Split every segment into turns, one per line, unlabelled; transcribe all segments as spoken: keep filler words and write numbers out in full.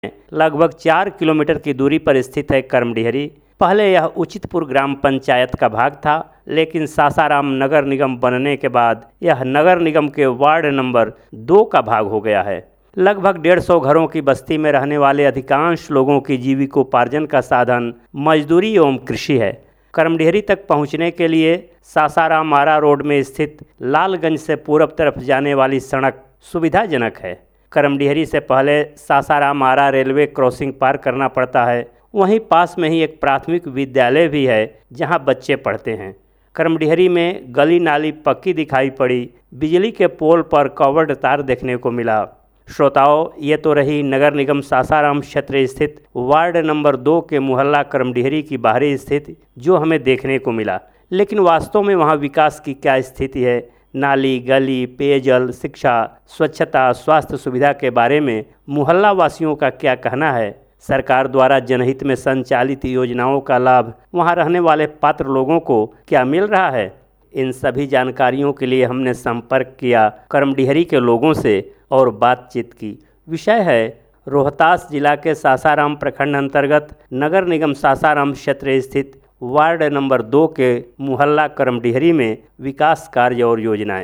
लगभग चार किलोमीटर की दूरी पर स्थित है करमडिहरी। पहले यह उचितपुर ग्राम पंचायत का भाग था, लेकिन सासाराम नगर निगम बनने के बाद यह नगर निगम के वार्ड नंबर दो का भाग हो गया है। लगभग डेढ़ सौ घरों की बस्ती में रहने वाले अधिकांश लोगों की जीविकोपार्जन का साधन मजदूरी एवं कृषि है। करमडिहरी तक पहुंचने के लिए सासाराम आरा रोड में स्थित लालगंज से पूरब तरफ जाने वाली सड़क सुविधाजनक है। करमडिहरी से पहले सासाराम आरा रेलवे क्रॉसिंग पार करना पड़ता है। वहीं पास में ही एक प्राथमिक विद्यालय भी है जहां बच्चे पढ़ते हैं। करमडिहरी में गली नाली पक्की दिखाई पड़ी। बिजली के पोल पर कवर्ड तार देखने को मिला। श्रोताओं, ये तो रही नगर निगम सासाराम क्षेत्र स्थित वार्ड नंबर दो के मोहल्ला करमडिहरी की बाहरी स्थिति जो हमें देखने को मिला, लेकिन वास्तव में वहाँ विकास की क्या स्थिति है, नाली, गली, पेयजल, शिक्षा, स्वच्छता, स्वास्थ्य सुविधा के बारे में मोहल्ला वासियों का क्या कहना है? सरकार द्वारा जनहित में संचालित योजनाओं का लाभ वहां रहने वाले पात्र लोगों को क्या मिल रहा है? इन सभी जानकारियों के लिए हमने संपर्क किया करमडिहरी के लोगों से और बातचीत की। विषय है रोहतास जिला के सासाराम प्रखंड अंतर्गत नगर निगम सासाराम क्षेत्र स्थित वार्ड नंबर दो के मोहल्ला करमडिहरी में विकास कार्य और योजनाएं।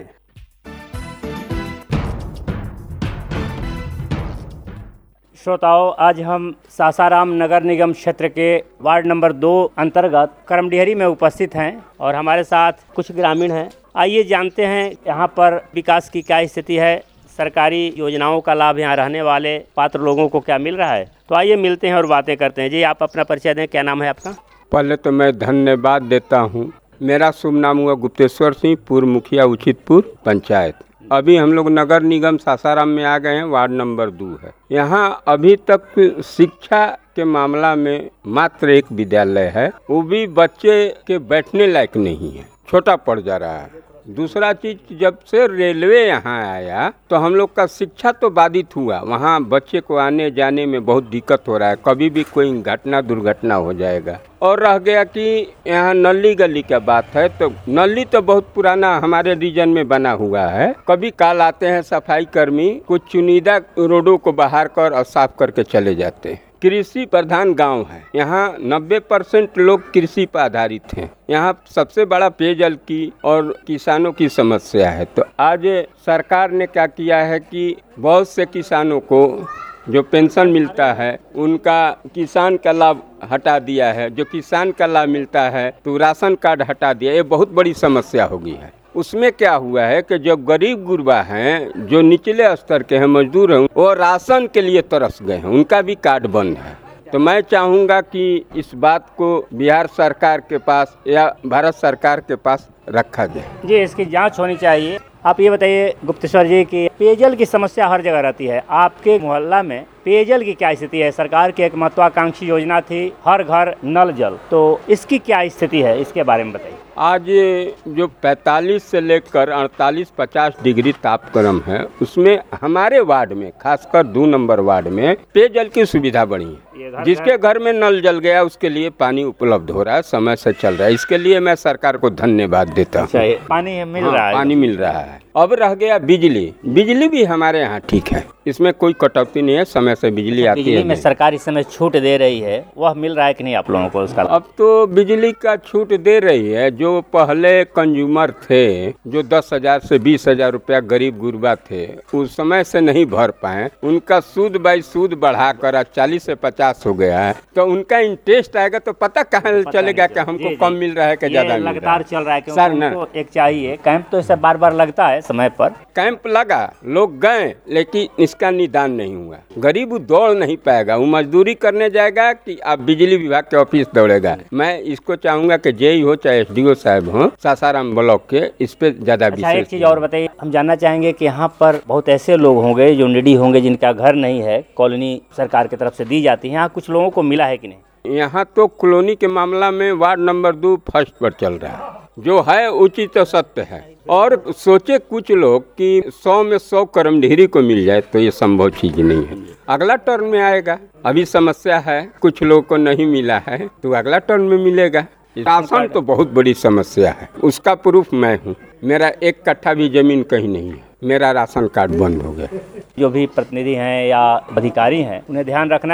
श्रोताओं, आज हम सासाराम नगर निगम क्षेत्र के वार्ड नंबर दो अंतर्गत करमडिहरी में उपस्थित हैं और हमारे साथ कुछ ग्रामीण हैं। आइए जानते हैं यहाँ पर विकास की क्या स्थिति है, सरकारी योजनाओं का लाभ यहाँ रहने वाले पात्र लोगों को क्या मिल रहा है। तो आइए मिलते हैं और बातें करते हैं। जी, आप अपना परिचय दें, क्या नाम है आपका?
पहले तो मैं धन्यवाद देता हूँ। मेरा शुभ नाम हुआ गुप्तेश्वर सिंह, पूर्व मुखिया उचितपुर पंचायत। अभी हम लोग नगर निगम सासाराम में आ गए हैं, वार्ड नंबर दो है। यहाँ अभी तक शिक्षा के मामला में मात्र एक विद्यालय है, वो भी बच्चे के बैठने लायक नहीं है, छोटा पड़ जा रहा है। दूसरा चीज, जब से रेलवे यहाँ आया तो हम लोग का शिक्षा तो बाधित हुआ। वहाँ बच्चे को आने जाने में बहुत दिक्कत हो रहा है, कभी भी कोई घटना दुर्घटना हो जाएगा। और रह गया कि यहाँ नली गली का बात है, तो नली तो बहुत पुराना हमारे रीजन में बना हुआ है। कभी काल आते हैं सफाई कर्मी, कुछ चुनिंदा रोडों को बहार कर और साफ करके चले जाते हैं। कृषि प्रधान गांव है, यहाँ नब्बे परसेंट लोग कृषि पर आधारित हैं। यहाँ सबसे बड़ा पेयजल की और किसानों की समस्या है। तो आज सरकार ने क्या किया है कि बहुत से किसानों को जो पेंशन मिलता है उनका किसान का लाभ हटा दिया है। जो किसान का लाभ मिलता है तो राशन कार्ड हटा दिया। ये बहुत बड़ी समस्या हो गई है। उसमें क्या हुआ है कि जो गरीब गुरबा हैं, जो निचले स्तर के हैं, मजदूर हैं, वो राशन के लिए तरस गए हैं, उनका भी कार्ड बंद है। तो मैं चाहूँगा कि इस बात को बिहार सरकार के पास या भारत सरकार के पास रखा जाए।
जी, इसकी जांच होनी चाहिए। आप ये बताइए गुप्तेश्वर जी कि पेयजल की समस्या हर जगह रहती है, आपके मोहल्ला में पेयजल की क्या स्थिति है? सरकार की एक महत्वाकांक्षी योजना थी हर घर नल जल, तो इसकी क्या स्थिति है, इसके बारे में बताइए।
आज जो पैंतालीस से लेकर अड़तालीस पचास डिग्री तापक्रम है, उसमें हमारे वार्ड में, खासकर दो नंबर वार्ड में पेयजल की सुविधा बढ़ी है। जिसके घर में नल जल गया उसके लिए पानी उपलब्ध हो रहा है, समय से चल रहा है। इसके लिए मैं सरकार को धन्यवाद देता हूँ।
पानी मिल
हाँ,
रहा है,
पानी मिल रहा है। अब रह गया बिजली। बिजली भी हमारे यहाँ ठीक है, इसमें कोई कटौती नहीं है, समय से बिजली आती है।
बिजली में सरकार इस समय छूट दे रही है, वह मिल रहा है कि नहीं आप लोगों को उसका?
अब तो बिजली का छूट दे रही है। जो पहले कंज्यूमर थे, जो दस हजार से बीस हजार रुपया गरीब गुरबा थे, उस समय से नहीं भर पाए, उनका सूद बाई सूद बढ़ाकर चालीस से पचास हो गया है। तो उनका इंटरेस्ट आएगा तो पता कहाँ चलेगा कि हमको कम मिल रहा है कि ज्यादा मिल रहा है।
लगातार चल रहा है सर ना, एक चाहिए कैंप, तो इसे बार बार लगता है समय पर।
कैंप लगा, लोग गए, लेकिन इसका निदान नहीं हुआ। गरीब दौड़ नहीं पाएगा, वो मजदूरी करने जाएगा कि आप बिजली विभाग के ऑफिस दौड़ेगा। मैं इसको चाहूंगा कि जेई हो चाहे एसडीओ साहब हो सासाराम ब्लॉक के, इस पे ज्यादा विशेष।
एक चीज और बताइए, हम जानना चाहेंगे कि यहाँ पर बहुत ऐसे लोग होंगे जो निडी होंगे, जिनका घर नहीं है, कॉलोनी सरकार की तरफ से दी जाती है, यहाँ कुछ लोगों को मिला है कि नहीं?
यहाँ तो कॉलोनी के मामला में वार्ड नंबर दो फर्स्ट पर चल रहा है, जो है उचित और सत्य है। और सोचे कुछ लोग कि सौ में सौ करमडिहरी को मिल जाए, तो ये संभव चीज नहीं है। अगला टर्म में आएगा। अभी समस्या है, कुछ लोगों को नहीं मिला है, तो अगला टर्म में मिलेगा। राशन तो बहुत बड़ी समस्या है, उसका प्रूफ मैं हूँ। मेरा एक कट्ठा भी जमीन कहीं नहीं है, मेरा राशन कार्ड बंद हो गया।
जो भी प्रतिनिधि हैं या अधिकारी हैं, उन्हें ध्यान रखना